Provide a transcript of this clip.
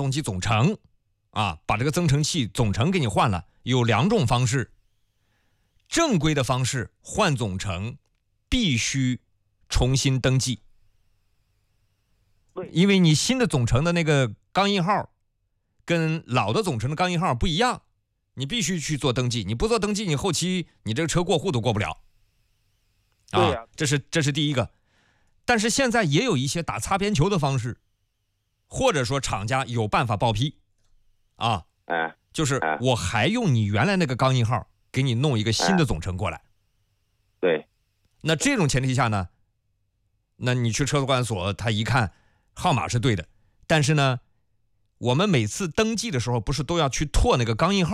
动机总成啊，把这个增程器总成给你换了，有2种方式。正规的方式换总成必须重新登记，因为你新的总成的那个钢印号跟老的总成的钢印号不一样，你必须去做登记，你不做登记，你后期你这个车过户都过不了。 对呀， 这是第一个。但是现在也有一些打擦边球的方式，或者说厂家有办法报批啊，就是我还用你原来那个钢印号给你弄一个新的总成过来。 对。 那这种前提下呢，那你去车主管所，他一看号码是对的，但是呢，我们每次登记的时候不是都要去拓那个钢印号